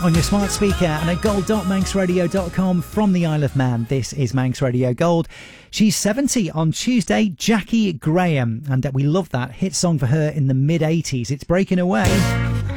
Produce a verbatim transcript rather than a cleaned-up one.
on your smart speaker and at gold dot manx radio dot com from the Isle of Man. This is Manx Radio Gold. She's seventy on Tuesday, Jackie Graham, and we love that hit song for her in the mid eighties. It's Breaking Away.